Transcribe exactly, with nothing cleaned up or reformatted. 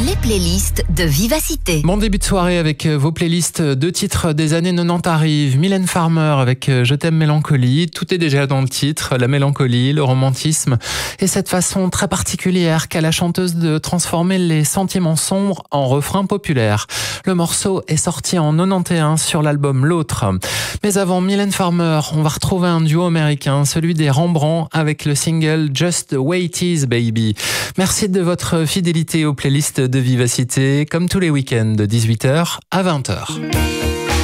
les playlists de Vivacité. Bon début de soirée avec vos playlists. Deux titres des années quatre-vingt-dix arrivent. Mylène Farmer avec Je t'aime mélancolie. Tout est déjà dans le titre. La mélancolie, le romantisme et cette façon très particulière qu'a la chanteuse de transformer les sentiments sombres en refrain populaire. Le morceau est sorti en quatre-vingt-onze sur l'album L'Autre. Mais avant Mylène Farmer, on va retrouver un duo américain, celui des Rembrandt avec le single Just the Way It Is Baby. Merci de votre fidélité aux playlists de Vivacité, comme tous les week-ends de dix-huit heures à vingt heures.